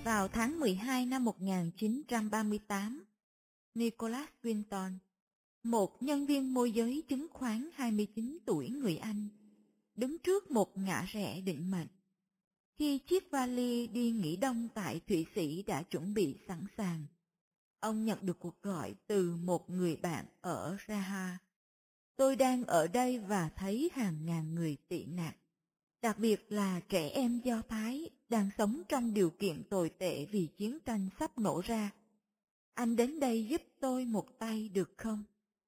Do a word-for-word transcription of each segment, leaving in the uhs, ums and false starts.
Vào tháng mười hai năm một nghìn chín trăm ba mươi tám, Nicholas Winton, một nhân viên môi giới chứng khoán hai mươi chín tuổi người Anh, đứng trước một ngã rẽ định mệnh. Khi chiếc vali đi nghỉ đông tại Thụy Sĩ đã chuẩn bị sẵn sàng, ông nhận được cuộc gọi từ một người bạn ở Praha. Tôi đang ở đây và thấy hàng ngàn người tị nạn, đặc biệt là trẻ em Do Thái đang sống trong điều kiện tồi tệ vì chiến tranh sắp nổ ra. Anh đến đây giúp tôi một tay được không?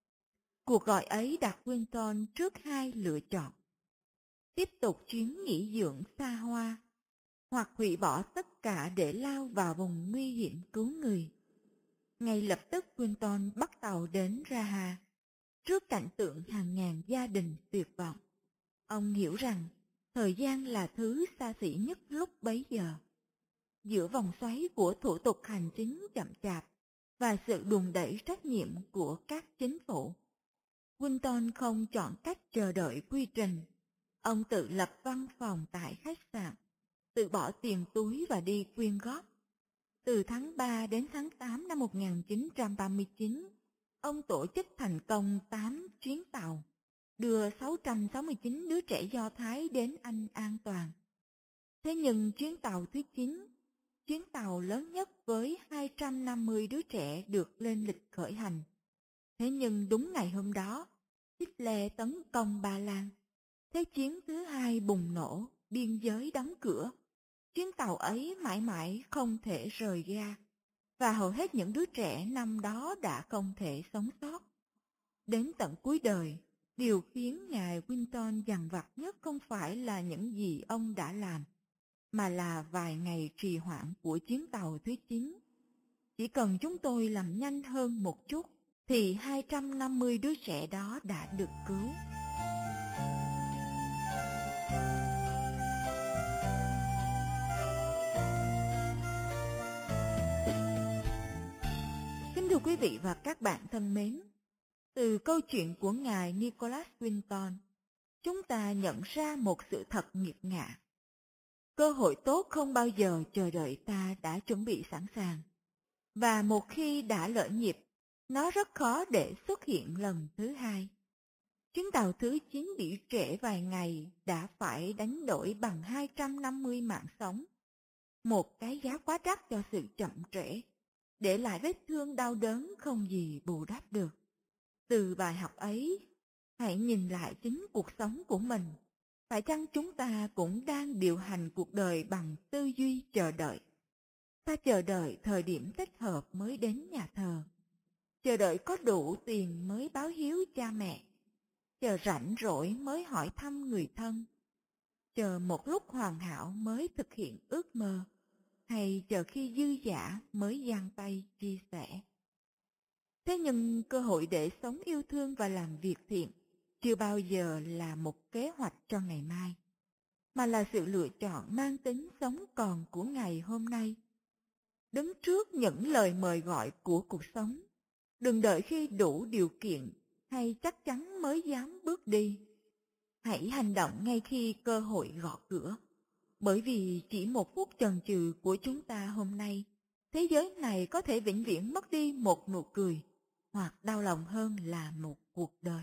Cuộc gọi ấy đặt Winton trước hai lựa chọn: tiếp tục chuyến nghỉ dưỡng xa hoa, hoặc hủy bỏ tất cả để lao vào vùng nguy hiểm cứu người. Ngay lập tức Winton bắt tàu đến Praha. Trước cảnh tượng hàng ngàn gia đình tuyệt vọng, ông hiểu rằng thời gian là thứ xa xỉ nhất lúc bấy giờ. Giữa vòng xoáy của thủ tục hành chính chậm chạp và sự đùn đẩy trách nhiệm của các chính phủ, Winton không chọn cách chờ đợi quy trình. Ông tự lập văn phòng tại khách sạn, tự bỏ tiền túi và đi quyên góp. Từ tháng ba đến tháng tám năm một nghìn chín trăm ba mươi chín, ông tổ chức thành công tám chuyến tàu, đưa sáu trăm sáu mươi chín đứa trẻ Do Thái đến Anh an toàn. Thế nhưng chuyến tàu thứ chín, chuyến tàu lớn nhất với hai trăm năm mươi đứa trẻ được lên lịch khởi hành. Thế nhưng đúng ngày hôm đó, Hitler tấn công Ba Lan. Thế chiến thứ hai bùng nổ, biên giới đóng cửa. Chuyến tàu ấy mãi mãi không thể rời ga, và hầu hết những đứa trẻ năm đó đã không thể sống sót. Đến tận cuối đời, điều khiến ngài Winton dằn vặt nhất không phải là những gì ông đã làm, mà là vài ngày trì hoãn của chuyến tàu thứ chín. Chỉ cần chúng tôi làm nhanh hơn một chút, thì hai trăm năm mươi đứa trẻ đó đã được cứu. Kính thưa quý vị và các bạn thân mến, từ câu chuyện của ngài Nicholas Winton, chúng ta nhận ra một sự thật nghiệt ngã. Cơ hội tốt không bao giờ chờ đợi ta đã chuẩn bị sẵn sàng. Và một khi đã lỡ nhịp, nó rất khó để xuất hiện lần thứ hai. Chuyến tàu thứ chín bị trễ vài ngày đã phải đánh đổi bằng hai trăm năm mươi mạng sống. Một cái giá quá đắt cho sự chậm trễ, để lại vết thương đau đớn không gì bù đắp được. Từ bài học ấy, hãy nhìn lại chính cuộc sống của mình. Phải chăng chúng ta cũng đang điều hành cuộc đời bằng tư duy chờ đợi? Ta chờ đợi thời điểm thích hợp mới đến nhà thờ, chờ đợi có đủ tiền mới báo hiếu cha mẹ, chờ rảnh rỗi mới hỏi thăm người thân, chờ một lúc hoàn hảo mới thực hiện ước mơ, hay chờ khi dư dả mới giang tay chia sẻ. Thế nhưng cơ hội để sống yêu thương và làm việc thiện chưa bao giờ là một kế hoạch cho ngày mai, mà là sự lựa chọn mang tính sống còn của ngày hôm nay. Đứng trước những lời mời gọi của cuộc sống, đừng đợi khi đủ điều kiện hay chắc chắn mới dám bước đi. Hãy hành động ngay khi cơ hội gõ cửa, bởi vì chỉ một phút chần chừ của chúng ta hôm nay, thế giới này có thể vĩnh viễn mất đi một nụ cười, hoặc đau lòng hơn là một cuộc đời.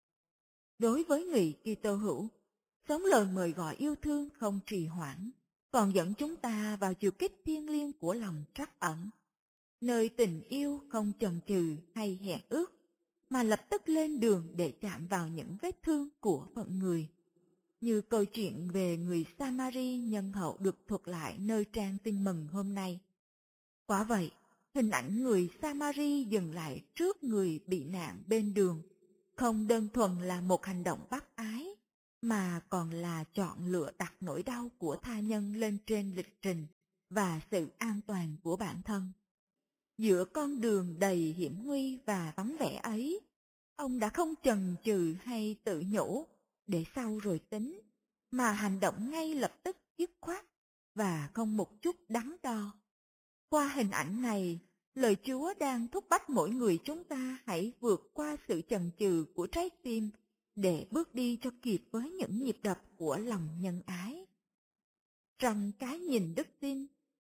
Đối với người Kitô hữu, sống lời mời gọi yêu thương không trì hoãn, còn dẫn chúng ta vào chiều kích thiêng liêng của lòng trắc ẩn, nơi tình yêu không chần chừ hay hẹn ước, mà lập tức lên đường để chạm vào những vết thương của phận người. Như câu chuyện về người Samari nhân hậu được thuật lại nơi trang tin mừng hôm nay. Quả vậy, hình ảnh người Samari dừng lại trước người bị nạn bên đường không đơn thuần là một hành động bác ái, mà còn là chọn lựa đặt nỗi đau của tha nhân lên trên lịch trình và sự an toàn của bản thân. Giữa con đường đầy hiểm nguy và vắng vẻ ấy, ông đã không chần chừ hay tự nhủ để sau rồi tính, mà hành động ngay lập tức dứt khoát và không một chút đắn đo. Qua hình ảnh này, lời Chúa đang thúc bách mỗi người chúng ta hãy vượt qua sự chần chừ của trái tim để bước đi cho kịp với những nhịp đập của lòng nhân ái. Trong cái nhìn đức tin,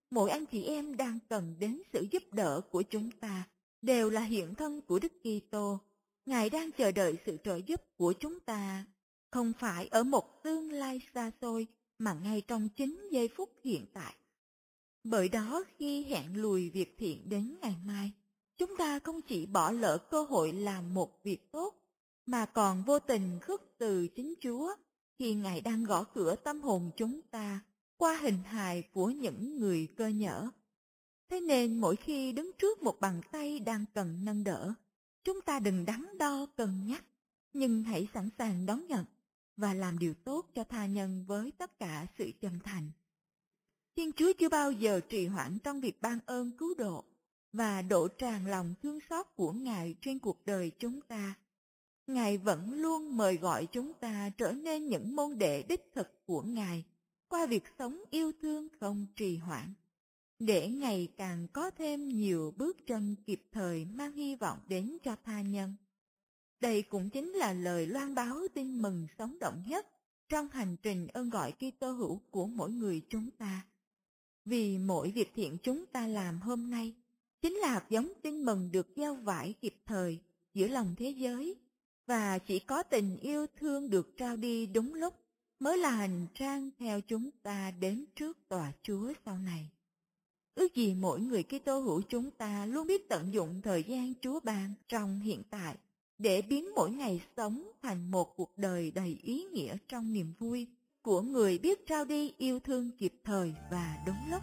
mỗi anh chị em đang cần đến sự giúp đỡ của chúng ta đều là hiện thân của Đức Kitô. Ngài đang chờ đợi sự trợ giúp của chúng ta, không phải ở một tương lai xa xôi mà ngay trong chính giây phút hiện tại. Bởi đó khi hẹn lùi việc thiện đến ngày mai, chúng ta không chỉ bỏ lỡ cơ hội làm một việc tốt, mà còn vô tình khước từ chính Chúa khi Ngài đang gõ cửa tâm hồn chúng ta qua hình hài của những người cơ nhỡ. Thế nên mỗi khi đứng trước một bàn tay đang cần nâng đỡ, chúng ta đừng đắn đo cân nhắc, nhưng hãy sẵn sàng đón nhận và làm điều tốt cho tha nhân với tất cả sự chân thành. Thiên Chúa chưa bao giờ trì hoãn trong việc ban ơn cứu độ và đổ tràn lòng thương xót của Ngài trên cuộc đời chúng ta. Ngài vẫn luôn mời gọi chúng ta trở nên những môn đệ đích thực của Ngài qua việc sống yêu thương không trì hoãn, để ngày càng có thêm nhiều bước chân kịp thời mang hy vọng đến cho tha nhân. Đây cũng chính là lời loan báo tin mừng sống động nhất trong hành trình ơn gọi Kitô hữu của mỗi người chúng ta. Vì mỗi việc thiện chúng ta làm hôm nay chính là hạt giống tin mừng được gieo vải kịp thời giữa lòng thế giới, và chỉ có tình yêu thương được trao đi đúng lúc mới là hành trang theo chúng ta đến trước tòa Chúa sau này. Ước gì mỗi người Kitô hữu chúng ta luôn biết tận dụng thời gian Chúa ban trong hiện tại để biến mỗi ngày sống thành một cuộc đời đầy ý nghĩa trong niềm vui của người biết trao đi yêu thương kịp thời và đúng lúc.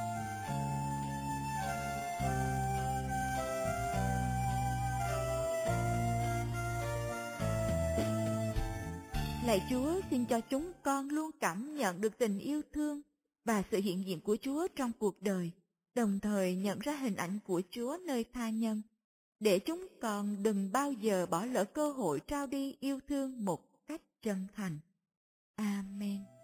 Lạy Chúa, xin cho chúng con luôn cảm nhận được tình yêu thương và sự hiện diện của Chúa trong cuộc đời, đồng thời nhận ra hình ảnh của Chúa nơi tha nhân, để chúng con đừng bao giờ bỏ lỡ cơ hội trao đi yêu thương một cách chân thành. Amen.